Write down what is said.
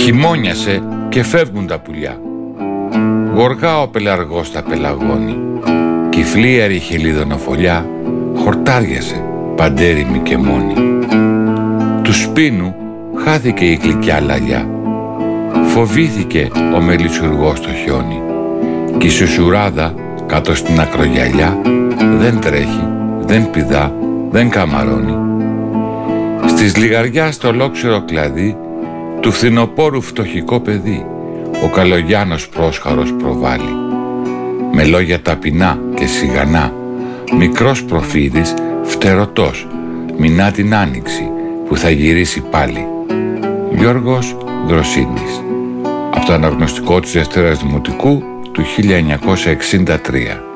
Χειμώνιασε και φεύγουν τα πουλιά. Γοργά ο πελαργός τα πελαγώνει. Κυφλίαρη χελιδονοφολιά χορτάριασε παντέρημη και μόνη. Του σπίνου χάθηκε η γλυκιά λαλιά. Φοβήθηκε ο μελισσουργός το χιόνι. Κι η σουσουράδα κάτω στην ακρογιαλιά δεν τρέχει, δεν πηδά, δεν καμαρώνει. Στις λιγαριάς το ολόξερο κλαδί του φθινοπόρου φτωχικό παιδί ο καλογιάνος πρόσχαρος προβάλλει. Με λόγια ταπεινά και σιγανά μικρός προφήτης φτερωτός μηνά την άνοιξη που θα γυρίσει πάλι. Γιώργος Δροσίνης, από το αναγνωστικό της Δευτέρας Δημοτικού του 1963.